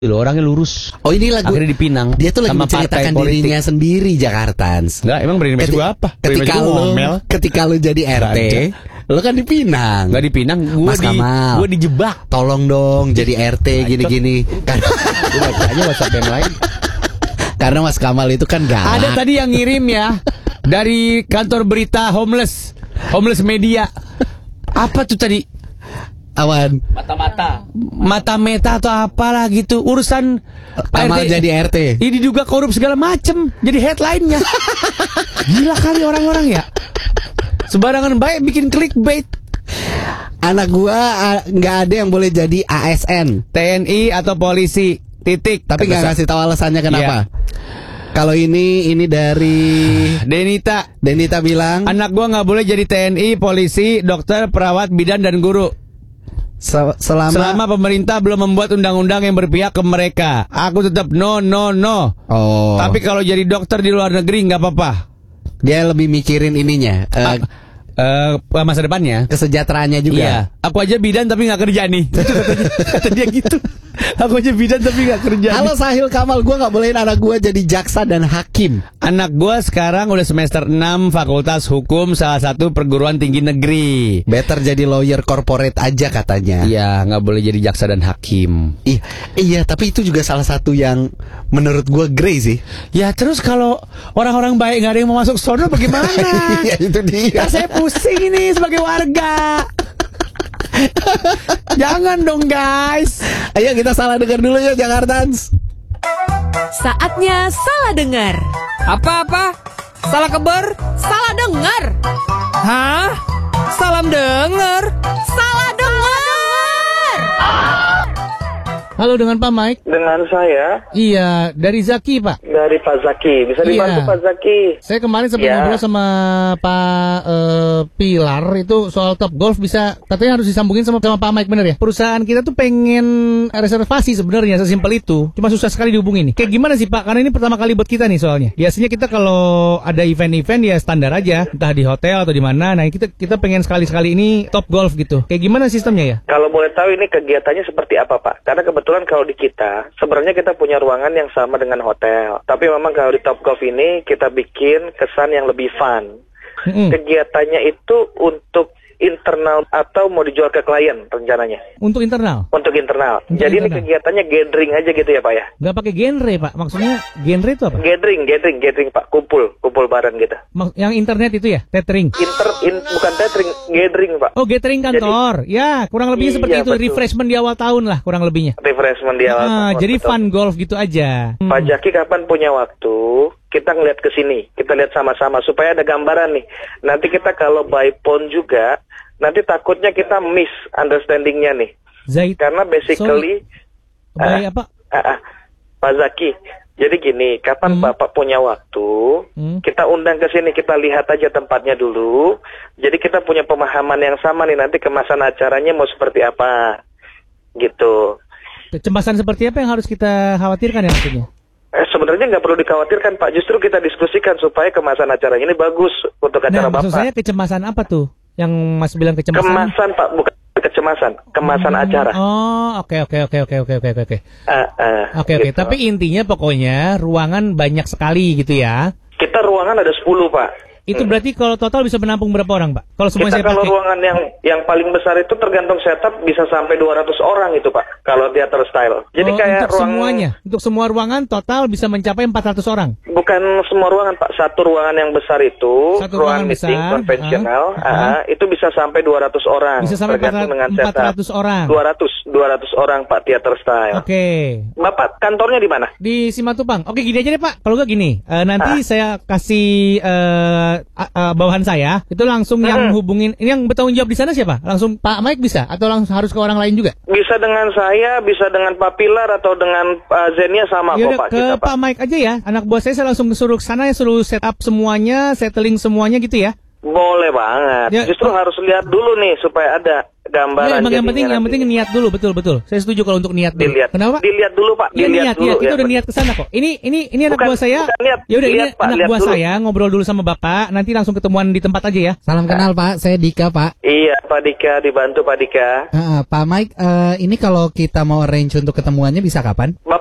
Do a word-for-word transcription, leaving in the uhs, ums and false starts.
Loh, orangnya lurus. Oh ini lagu akhirnya dipinang. Dia tuh lagi menceritakan dirinya sendiri, Jakartans. Enggak, emang brand image gua apa? Ketika lu ketika lu jadi R T, lu kan dipinang. Enggak dipinang, gua Mas di Kamal. gua dijebak. Tolong dong jadi R T gini-gini. Karena gua baca aja WhatsApp yang lain. Karena Mas Kamal itu kan galak. Ada tadi yang ngirim ya dari kantor berita homeless, homeless media. Apa tuh tadi? Awan. Mata-mata. Mata-meta atau apalah gitu. Urusan Kamal jadi R T. Ini diduga korup segala macem. Jadi headline-nya. Gila kali orang-orang ya. Sembarangan baik bikin clickbait. Anak gua nggak ada yang boleh jadi A S N, T N I atau polisi. Titik. Tapi nggak ngasih tahu alasannya kenapa. Yeah. Kalau ini ini dari Denita. Denita bilang anak gua nggak boleh jadi T N I, polisi, dokter, perawat, bidan dan guru. Selama, Selama pemerintah belum membuat undang-undang yang berpihak ke mereka, aku tetap no no no. Oh. Tapi kalau jadi dokter di luar negeri nggak apa-apa. Dia lebih mikirin ininya. Uh, Uh, masa depannya, kesejahteraannya juga. Iya. Aku aja bidan tapi nggak kerja nih. Kata dia gitu. Aku aja bidan tapi nggak kerja. Halo nih. Sahil Kamal, gue nggak bolehin anak gue jadi jaksa dan hakim. Anak gue sekarang udah semester enam Fakultas Hukum salah satu perguruan tinggi negeri. Better jadi lawyer corporate aja katanya. Iya, nggak boleh jadi jaksa dan hakim. Iya, iya, tapi itu juga salah satu yang menurut gue grey sih. Ya terus kalau orang-orang baik nggak ada yang mau masuk sono bagaimana? Ya itu dia. Nah, saya pusing ini sebagai warga. Jangan dong guys. Ayo kita salah dengar dulu ya Jakartans. Saatnya salah dengar. Apa-apa? Salah keber? Salah dengar. Hah? Salam dengar? Salah dengar. Halo, dengan Pak Mike? Dengan saya. Iya, dari Zaki, Pak. Dari Pak Zaki. Bisa dibantu Iya. Pak Zaki? Saya kemarin sempat Ya. ngobrol sama Pak uh, Pilar itu soal Top Golf, bisa katanya harus disambungin sama sama Pak Mike, bener ya? Perusahaan kita tuh pengen reservasi sebenarnya, sesimpel itu. Cuma susah sekali dihubungin nih. Kayak gimana sih, Pak? Karena ini pertama kali buat kita nih soalnya. Biasanya kita kalau ada event-event ya standar aja, entah di hotel atau di mana. Nah, kita kita pengen sekali-sekali ini Top Golf gitu. Kayak gimana sistemnya ya? Kalau boleh tahu ini kegiatannya seperti apa, Pak? Karena kebetulan kalau di kita, sebenarnya kita punya ruangan yang sama dengan hotel. Tapi memang kalau di Top Golf ini, kita bikin kesan yang lebih fun. Mm-hmm. Kegiatannya itu untuk internal atau mau dijual ke klien rencananya? Untuk internal? Untuk internal. Untuk Jadi internal. ini kegiatannya gathering aja gitu ya, Pak ya? Nggak pakai genre, Pak? Maksudnya genre itu apa? Gathering, gathering, gathering, Pak. Kumpul, kumpul bareng gitu. Mak- yang internet itu ya? Tethering? Inter, in, bukan gathering, gathering, Pak. Oh, gathering kantor. Jadi, ya, kurang lebihnya iya, seperti itu. betul. Refreshment di awal tahun lah, kurang lebihnya. Refreshment di awal. Ah, tahun, jadi betul. fun golf gitu aja. Hmm. Pak Jaki kapan punya waktu, kita ngeliat ke sini, kita lihat sama-sama supaya ada gambaran nih. Nanti kita kalau by phone juga, nanti takutnya kita miss understandingnya nih. Zaid. Karena basically, Sorry. By uh, apa? uh, uh, Pak Zaki, jadi gini, kapan Hmm. Bapak punya waktu, Hmm. kita undang ke sini, kita lihat aja tempatnya dulu. Jadi kita punya pemahaman yang sama nih, nanti kemasan acaranya mau seperti apa, gitu. Kecemasan seperti apa yang harus kita khawatirkan ya maksudnya? Eh, sebenarnya nggak perlu dikhawatirkan, Pak. Justru kita diskusikan supaya kemasan acara ini bagus untuk acara Nah, maksud Bapak. saya kecemasan apa tuh? Yang Mas bilang kecemasan? Kemasan, Pak, bukan kecemasan. Kemasan Hmm, acara. Oh, oke oke oke oke oke oke oke. Uh, uh, Oke oke, gitu. tapi intinya pokoknya ruangan banyak sekali gitu ya. Kita ruangan ada sepuluh, Pak. Itu Hmm. berarti kalau total bisa menampung berapa orang, Pak? Kalau semua Kita saya kalau pakai. ruangan yang yang paling besar itu tergantung setup bisa sampai dua ratus orang itu, Pak. Kalau theater style. Jadi Oh, kayak untuk ruang semuanya, untuk semua ruangan total bisa mencapai empat ratus orang. bukan semua ruangan, Pak. Satu ruangan yang besar itu, Satu ruangan ruangan meeting besar, konvensional, uh, uh. uh, itu bisa sampai dua ratus orang. Bisa sampai tergantung dengan empat setup. ratus orang. dua ratus, dua ratus orang, Pak, theater style. Oke. Bapak kantornya di mana? Di Simatupang. Oke, gini aja deh, Pak. Kalau nggak gini, eh, nanti Ah. saya kasih eh, a- a- bawahan saya. Itu langsung yang Hmm. hubungin. Ini yang bertanggung jawab di sana siapa? Langsung Pak Mike bisa? Atau langsung harus ke orang lain juga? Bisa dengan saya, bisa dengan Pak Pilar atau dengan Pak Zenia sama kok, Yaudah, Pak. ke Kita, Pak. Pak Mike aja ya. Anak buah saya saya langsung suruh ke sana ya, suruh setup semuanya, settling semuanya gitu ya. Boleh banget. Ya, Justru oh. harus lihat dulu nih supaya ada gambaran. Ya, emang yang penting jadinya yang nanti. penting niat dulu, betul betul. Saya setuju kalau untuk niat dulu. Dilihat. Kenapa? Dilihat dulu Pak. Iya Dilihat niat, dulu. niat. Kita ya, udah Pak. niat ke sana kok. Ini ini ini anak Bukan- buah saya. bukan niat. Ya udah ini Lihat, Pak, anak lihat buah dulu. saya ngobrol dulu sama Bapak. Nanti langsung ketemuan di tempat aja ya. Salam kenal Pak, saya Dika Pak. Iya Pak Dika, dibantu Pak Dika. Heeh, Pak Mike, eh, ini kalau kita mau arrange untuk ketemuannya bisa kapan? Bapak